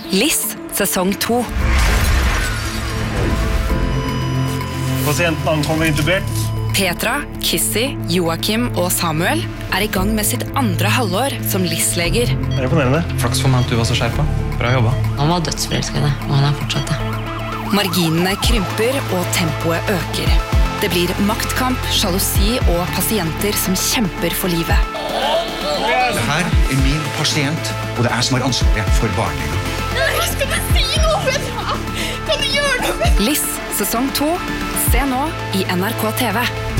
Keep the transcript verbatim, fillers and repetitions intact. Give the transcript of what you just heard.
Liss, sesong to. Pasienten ankommer intubert. Petra, Kissy, Joachim og Samuel er i gang med sitt andre halvår som Liss-leger. Det er imponerende. Flaks for meg at du var så skjerpa. Bra jobba. Han var dødsforelsket, og han er fortsatt det. Marginene krymper og tempoet øker. Det blir maktkamp, sjalusi og pasienter som kjemper for livet. Det her er min pasient, og det er jeg som har ansvaret for barnet. Jeg skal ikke si noe, Petra! Kan du gjøre noe? Liss, sesong to. Se nå i N R K T V.